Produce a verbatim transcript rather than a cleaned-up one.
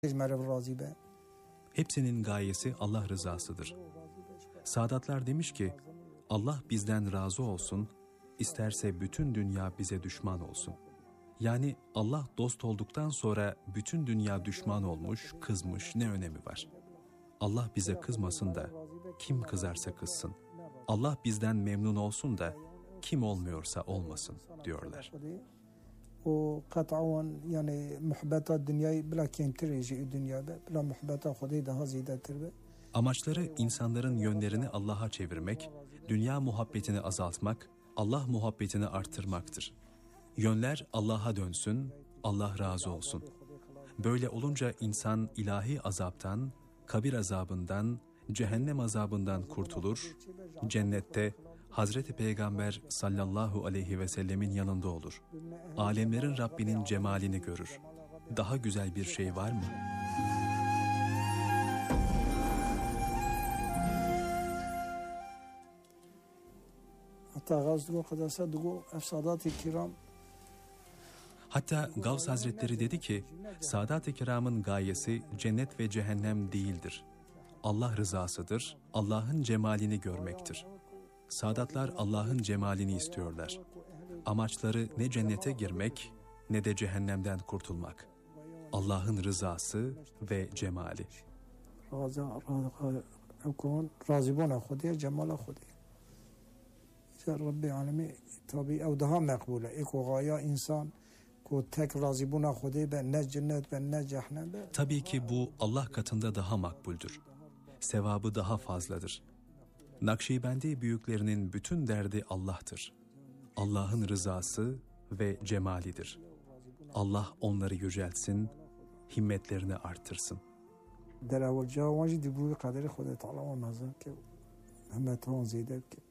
Hepsinin gayesi Allah rızasıdır. Sadatlar demiş ki, Allah bizden razı olsun, isterse bütün dünya bize düşman olsun. Yani Allah dost olduktan sonra bütün dünya düşman olmuş, kızmış, ne önemi var? Allah bize kızmasın da kim kızarsa kızsın. Allah bizden memnun olsun da kim olmuyorsa olmasın diyorlar. و قطعا يعني محبتات dünyayı بلا كينتريجي dünyada بلا محبتات خدای daha ziyadetir ve Amaçları insanların yönlerini Allah'a çevirmek, dünya muhabbetini azaltmak, Allah muhabbetini arttırmaktır. Yönler Allah'a dönsün, Allah razı olsun. Böyle olunca insan ilahi azaptan, kabir azabından, cehennem azabından kurtulur, cennette Hazreti Peygamber sallallahu aleyhi ve sellemin yanında olur. Alemlerin Rabbinin cemalini görür. Daha güzel bir şey var mı? Hatta Gavs-ı Kadas'a dugu efsadat-ı kiram Hatta Gavs Hazretleri dedi ki, Sadat-ı Kiram'ın gayesi cennet ve cehennem değildir. Allah rızasıdır, Allah'ın cemalini görmektir. Sadatlar Allah'ın cemalini istiyorlar. Amaçları ne cennete girmek ne de cehennemden kurtulmak. Allah'ın rızası ve cemali. Razibona Khudaya cemala Khudaya. Ya Rabbi alemi tabi o daha makbule. Eko gaya insan ko tek razibona Khudaya ben ne cennet ben ne cehennem. Tabii ki bu Allah katında daha makbuldür. Sevabı daha fazladır. Nakşibendi büyüklerinin bütün derdi Allah'tır. Allah'ın rızası ve cemalidir. Allah onları yüceltsin, himmetlerini artırsın. در اول جا واجد بوی قدر خدا تعالی و نظر که همه تان زیده که